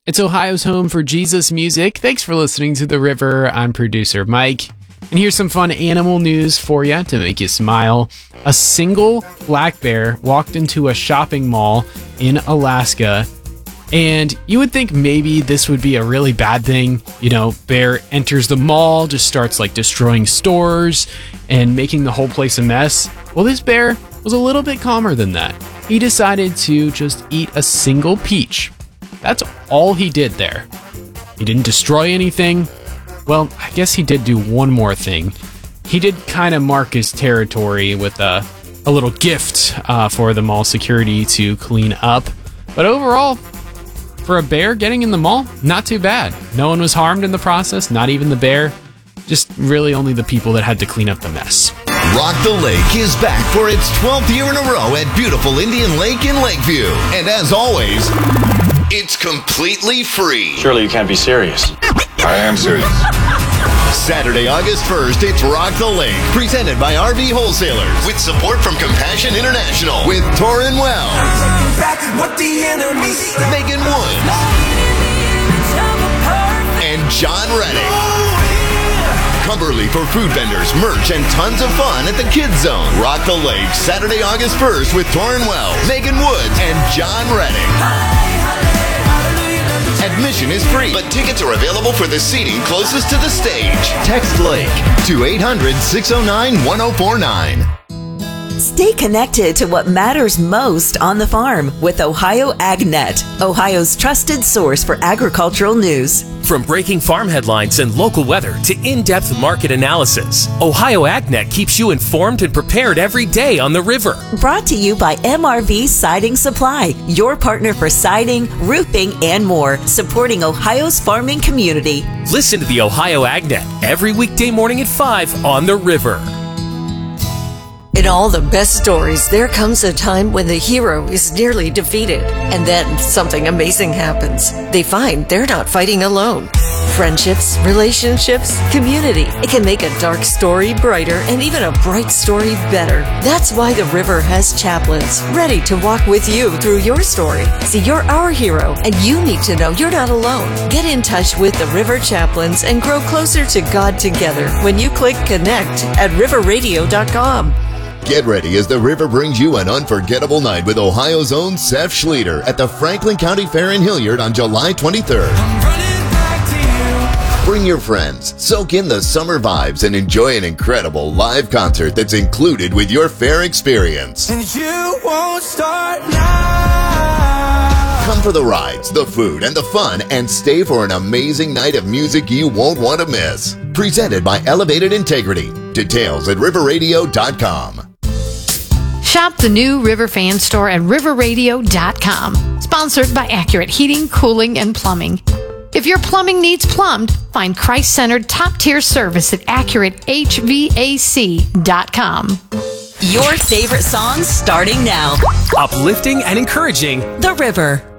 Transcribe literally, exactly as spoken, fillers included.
It's Ohio's home for Jesus music. Thanks for listening to The River. I'm producer Mike. And here's some fun animal news for you to make you smile. A single black bear walked into a shopping mall in Alaska. And you would think maybe this would be a really bad thing. You know, bear enters the mall, just starts like destroying stores and making the whole place a mess. Well, this bear was a little bit calmer than that. He decided to just eat a single peach. That's all he did there. He didn't destroy anything. Well, I guess he did do one more thing. He did kind of mark his territory with a, a little gift uh, for the mall security to clean up. But overall, for a bear getting in the mall, not too bad. No one was harmed in the process, not even the bear. Just really only the people that had to clean up the mess. Rock the Lake is back for its twelfth year in a row at beautiful Indian Lake in Lakeview. And as always, it's completely free. Surely you can't be serious. I am serious. Saturday, August first, it's Rock the Lake, presented by R V Wholesalers, with support from Compassion International, with Torrin Wells, Megan Woods, and John Reddick. Come early for food vendors, merch, and tons of fun at the Kids Zone. Rock the Lake, Saturday, August first, with Torrin Wells, Megan Woods, and John Reddick. Admission is free, but tickets are available for the seating closest to the stage. Text Lake to eight hundred, six oh nine, one oh four nine. Stay connected to what matters most on the farm with Ohio AgNet, Ohio's trusted source for agricultural news. From breaking farm headlines and local weather to in-depth market analysis, Ohio AgNet keeps you informed and prepared every day on the river. Brought to you by M R V Siding Supply, your partner for siding, roofing, and more, supporting Ohio's farming community. Listen to the Ohio AgNet every weekday morning at five on the river. In all the best stories, there comes a time when the hero is nearly defeated, and then something amazing happens. They find they're not fighting alone. Friendships, relationships, community. It can make a dark story brighter and even a bright story better. That's why the river has chaplains ready to walk with you through your story. See, you're our hero, and you need to know you're not alone. Get in touch with the River Chaplains and grow closer to God together when you click connect at river radio dot com. Get ready as the river brings you an unforgettable night with Ohio's own Seth Schlueter at the Franklin County Fair in Hilliard on July twenty-third. Bring your friends, soak in the summer vibes, and enjoy an incredible live concert that's included with your fair experience. And you won't start now. Come for the rides, the food, and the fun, and stay for an amazing night of music you won't want to miss. Presented by Elevated Integrity. Details at river radio dot com. Shop the new River Fan Store at river radio dot com. Sponsored by Accurate Heating, Cooling, and Plumbing. If your plumbing needs plumbed, find Christ-centered top-tier service at accurate h v a c dot com. Your favorite songs starting now. Uplifting and encouraging. The River.